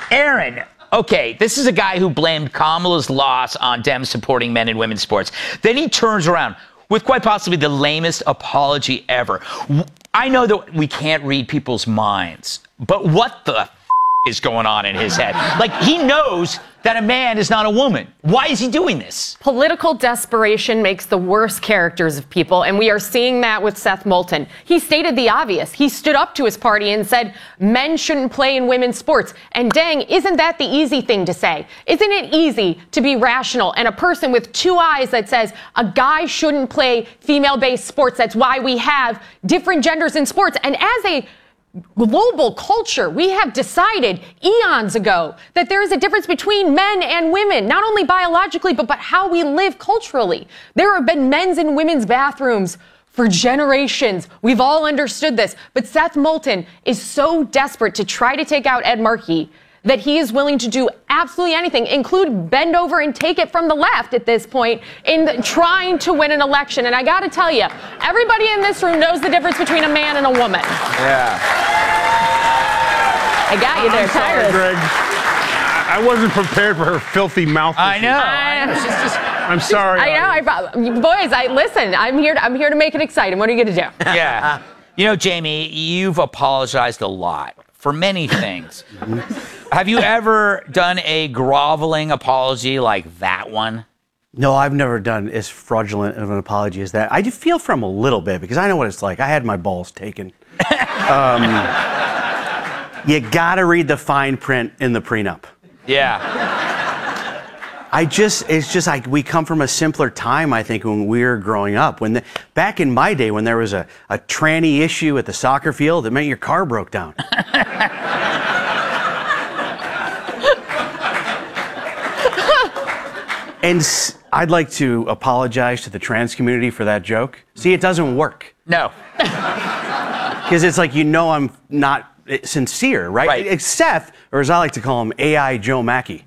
Aaron, okay, this is a guy who blamed Kamala's loss on Dems supporting men in women's sports. Then he turns around with quite possibly the lamest apology ever. I know that we can't read people's minds, but what the is going on in his head? Like, he knows that a man is not a woman. Why is he doing this? Political desperation makes the worst characters of people, and we are seeing that with Seth Moulton. He stated the obvious. He stood up to his party and said men shouldn't play in women's sports. And dang, isn't that the easy thing to say? Isn't it easy to be rational and a person with two eyes that says a guy shouldn't play female-based sports? That's why we have different genders in sports. And as a global culture, we have decided eons ago that there is a difference between men and women, not only biologically, but how we live culturally. There have been men's and women's bathrooms for generations. We've all understood this. But Seth Moulton is so desperate to try to take out Ed Markey that he is willing to do absolutely anything, include bend over and take it from the left at this point in trying to win an election. And I got to tell you, everybody in this room knows the difference between a man and a woman. Yeah. I got you there, Sorry, Greg. I wasn't prepared for her filthy mouth. I know. I'm sorry. I know. Boys, listen. I'm here to make it exciting. What are you going to do? Yeah. You know, Jamie, you've apologized a lot for many things. Have you ever done a groveling apology like that one? No, I've never done as fraudulent of an apology as that. I do feel for him a little bit because I know what it's like. I had my balls taken. You gotta read the fine print in the prenup. Yeah. It's just like we come from a simpler time, I think, when we were growing up. Back in my day, when there was a tranny issue at the soccer field, it meant your car broke down. And I'd like to apologize to the trans community for that joke. See, it doesn't work. No. Because it's like, I'm not sincere, right? Right. It's Seth, or as I like to call him, AI Joe Mackey.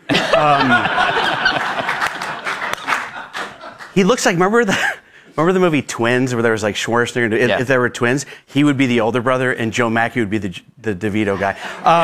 He looks like, remember the movie Twins, where there was like Schwarzenegger? If there were twins, he would be the older brother, and Joe Mackey would be the DeVito guy.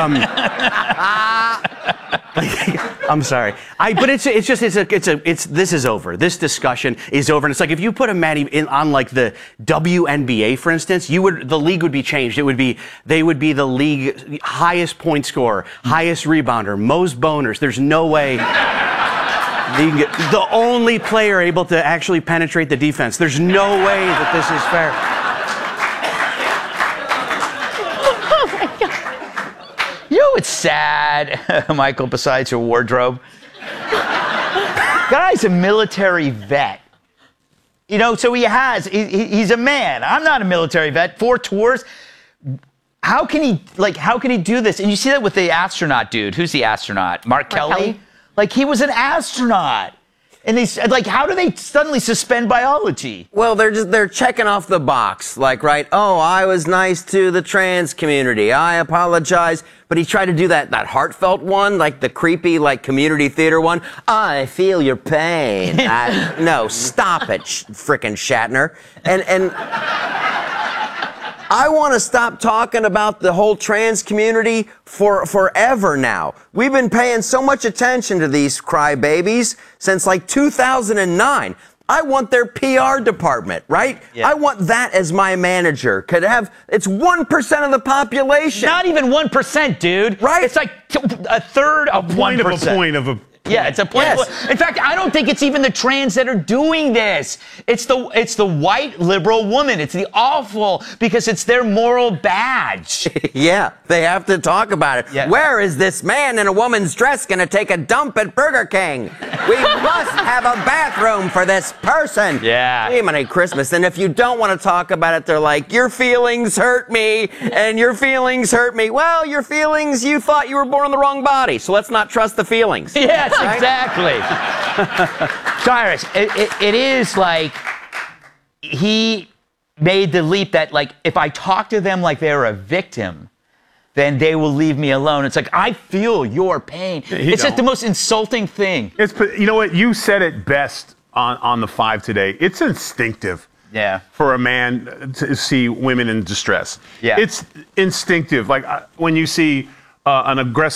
I'm sorry. But this is over. This discussion is over, and it's like if you put a man on like the WNBA, for instance, the league would be changed. They would be the league highest point scorer, highest rebounder, most boners. There's no way. The only player able to actually penetrate the defense. There's no way that this is fair. Oh my God. You know what's sad, Michael, besides your wardrobe? Guy's a military vet. So he's a man. I'm not a military vet. 4 tours. How can he do this? And you see that with the astronaut dude. Who's the astronaut? Mark Kelly? Like, he was an astronaut. And how do they suddenly suspend biology? Well, they're checking off the box. Like, right, oh, I was nice to the trans community. I apologize. But he tried to do that heartfelt one, like the creepy, like, community theater one. I feel your pain. No, stop it, frickin' Shatner. And I want to stop talking about the whole trans community forever now. We've been paying so much attention to these crybabies since like 2009. I want their PR department, right? Yeah. I want that as my manager. It's 1% of the population. Not even 1%, dude. Right? It's like a third of 1%. Yeah, it's a point. Yes. In fact, I don't think it's even the trans that are doing this. It's the white liberal woman. It's the awful, because it's their moral badge. Yeah, they have to talk about it. Yeah. Where is this man in a woman's dress going to take a dump at Burger King? We must have a bathroom for this person. Yeah. Jiminy Christmas. And if you don't want to talk about it, they're like, your feelings hurt me, and your feelings hurt me. Well, your feelings, you thought you were born in the wrong body, so let's not trust the feelings. Yes. Right? Exactly. Cyrus, it is like he made the leap that, like, if I talk to them like they're a victim, then they will leave me alone. It's like, I feel your pain. It's like the most insulting thing. You know what? You said it best on the 5 today. It's instinctive. Yeah. For a man to see women in distress. Yeah. It's instinctive. Like when you see an aggressive